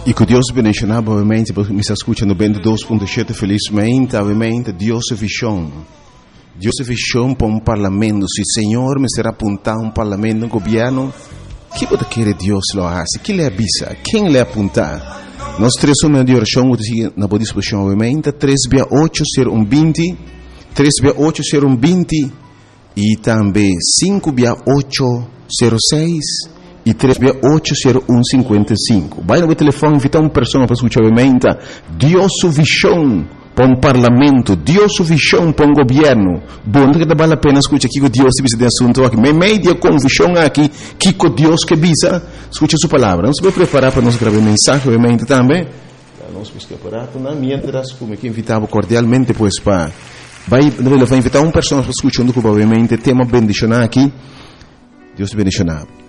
E que Deus bendiga, obviamente, porque me está escutando bem 2.7, felizmente, obviamente, Deus é visão. Deus é visão para parlamento. Se o Senhor me será apontar parlamento, governo, que pode querer Deus lo hace? Que lhe avisa? Quem lhe apontar? Nós três somos de oração, na boa disposição, obviamente, 3680120, 3680120 e também 56806 e 3680155. Vai no telefone, invitar uma pessoa para escutar, obviamente, Deus visão para parlamento, Deus visão para governo. Bom, que vale a pena escutar aqui que Deus te de assunto aqui. Media com visão aqui, que Deus que visa, escuta sua palavra. Nós vamos preparar para nós gravar mensagem, obviamente, também. Nós vamos preparar, mientras, como que invitava cordialmente, pois, para... Vai invitar uma pessoa para escutar, obviamente, tema bendicionar aqui. Deus te bendicionar.